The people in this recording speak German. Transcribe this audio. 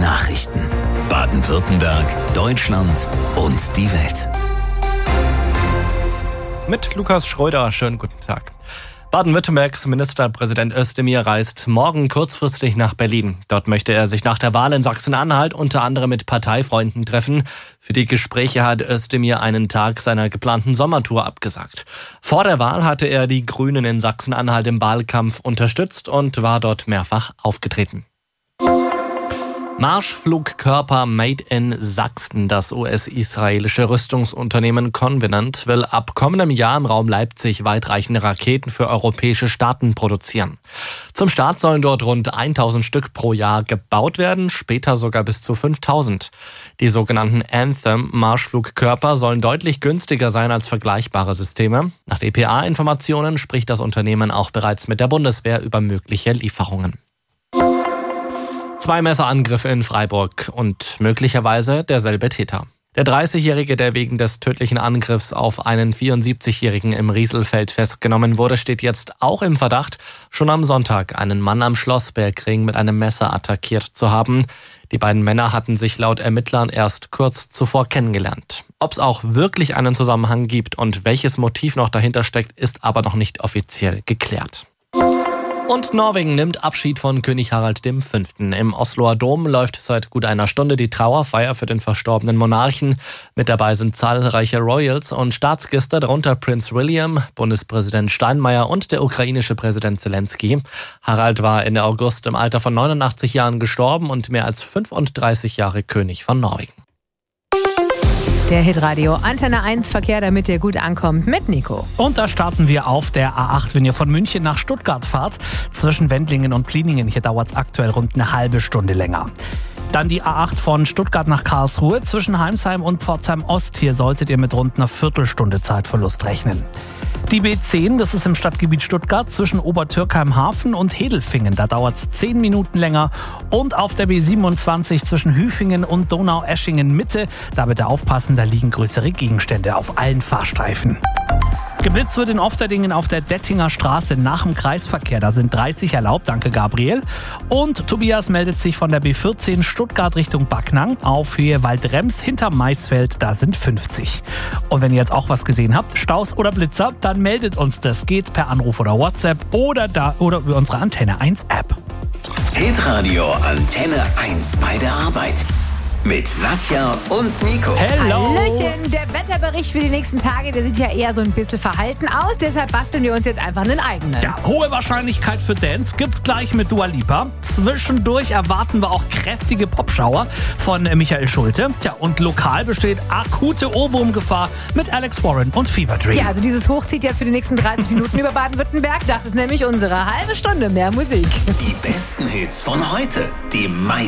Nachrichten. Baden-Württemberg, Deutschland und die Welt. Mit Lukas Schröder, schönen guten Tag. Baden-Württembergs Ministerpräsident Özdemir reist morgen kurzfristig nach Berlin. Dort möchte er sich nach der Wahl in Sachsen-Anhalt unter anderem mit Parteifreunden treffen. Für die Gespräche hat Özdemir einen Tag seiner geplanten Sommertour abgesagt. Vor der Wahl hatte er die Grünen in Sachsen-Anhalt im Wahlkampf unterstützt und war dort mehrfach aufgetreten. Marschflugkörper Made in Sachsen. Das US-israelische Rüstungsunternehmen Covenant will ab kommendem Jahr im Raum Leipzig weitreichende Raketen für europäische Staaten produzieren. Zum Start sollen dort rund 1000 Stück pro Jahr gebaut werden, später sogar bis zu 5000. Die sogenannten Anthem-Marschflugkörper sollen deutlich günstiger sein als vergleichbare Systeme. Nach dpa-Informationen spricht das Unternehmen auch bereits mit der Bundeswehr über mögliche Lieferungen. 2 Messerangriffe in Freiburg und möglicherweise derselbe Täter. Der 30-Jährige, der wegen des tödlichen Angriffs auf einen 74-Jährigen im Rieselfeld festgenommen wurde, steht jetzt auch im Verdacht, schon am Sonntag einen Mann am Schlossbergring mit einem Messer attackiert zu haben. Die beiden Männer hatten sich laut Ermittlern erst kurz zuvor kennengelernt. Ob es auch wirklich einen Zusammenhang gibt und welches Motiv noch dahinter steckt, ist aber noch nicht offiziell geklärt. Und Norwegen nimmt Abschied von König Harald V. Im Osloer Dom läuft seit gut einer Stunde die Trauerfeier für den verstorbenen Monarchen. Mit dabei sind zahlreiche Royals und Staatsgäste, darunter Prinz William, Bundespräsident Steinmeier und der ukrainische Präsident Zelensky. Harald war Ende August im Alter von 89 Jahren gestorben und mehr als 35 Jahre König von Norwegen. Der Hitradio Antenne 1 Verkehr, damit ihr gut ankommt, mit Nico. Und da starten wir auf der A8, wenn ihr von München nach Stuttgart fahrt. Zwischen Wendlingen und Pliningen, hier dauert es aktuell rund eine halbe Stunde länger. Dann die A8 von Stuttgart nach Karlsruhe. Zwischen Heimsheim und Pforzheim Ost, hier solltet ihr mit rund einer Viertelstunde Zeitverlust rechnen. Die B10, das ist im Stadtgebiet Stuttgart zwischen Obertürkheim-Hafen und Hedelfingen. Da dauert es 10 Minuten länger. Und auf der B27 zwischen Hüfingen und Donaueschingen-Mitte, da bitte aufpassen, da liegen größere Gegenstände auf allen Fahrstreifen. Geblitzt wird in Ofterdingen auf der Dettinger Straße nach dem Kreisverkehr. Da sind 30 erlaubt, danke Gabriel. Und Tobias meldet sich von der B14 Stuttgart Richtung Backnang auf Höhe Waldrems hinter Maisfeld, da sind 50. Und wenn ihr jetzt auch was gesehen habt, Staus oder Blitzer, dann meldet uns das. Geht's per Anruf oder WhatsApp oder über unsere Antenne 1 App. Hitradio Antenne 1 bei der Arbeit. Mit Nadja und Nico. Hello! Hallöchen, der Wetterbericht für die nächsten Tage, der sieht ja eher so ein bisschen verhalten aus. Deshalb basteln wir uns jetzt einfach einen eigenen. Ja, hohe Wahrscheinlichkeit für Dance gibt's gleich mit Dua Lipa. Zwischendurch erwarten wir auch kräftige Popschauer von Michael Schulte. Tja, und lokal besteht akute Ohrwurmgefahr mit Alex Warren und Fever Dream. Ja, also dieses Hoch zieht jetzt für die nächsten 30 Minuten über Baden-Württemberg. Das ist nämlich unsere halbe Stunde mehr Musik. Die besten Hits von heute. Die